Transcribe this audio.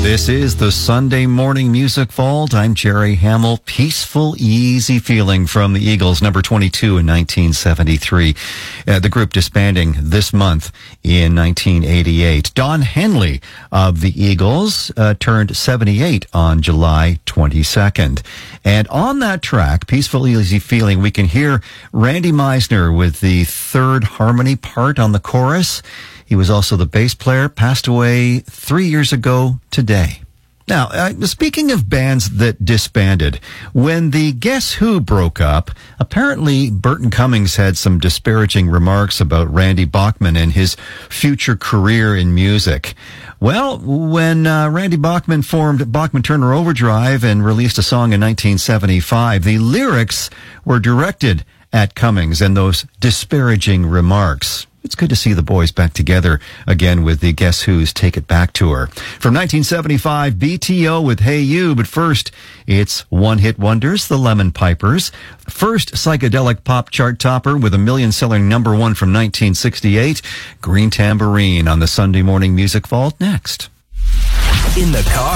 This is the Sunday Morning Music Vault. I'm Jerry Hamill. Peaceful, Easy Feeling from the Eagles, number 22 in 1973. The group disbanding this month in 1988. Don Henley of the Eagles turned 78 on July 22nd. And on that track, Peaceful, Easy Feeling, we can hear Randy Meisner with the third harmony part on the chorus. He was also the bass player, passed away 3 years ago today. Now, speaking of bands that disbanded, when the Guess Who broke up, apparently Burton Cummings had some disparaging remarks about Randy Bachman and his future career in music. Well, when Randy Bachman formed Bachman Turner Overdrive and released a song in 1975, the lyrics were directed at Cummings and those disparaging remarks. It's good to see the boys back together again with the Guess Who's Take It Back tour. From 1975, BTO with Hey You, but first, it's one-hit wonders, the Lemon Pipers. First psychedelic pop chart topper with a million-selling number one from 1968, Green Tambourine on the Sunday Morning Music Vault next. In the car.